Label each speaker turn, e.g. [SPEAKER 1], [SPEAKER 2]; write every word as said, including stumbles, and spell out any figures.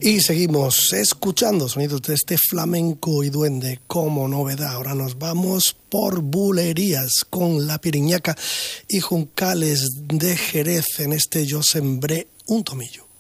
[SPEAKER 1] Y seguimos escuchando sonidos de este flamenco y duende como novedad. Ahora nos vamos por bulerías con la piriñaca y juncales de Jerez en este Yo sembré un tomillo.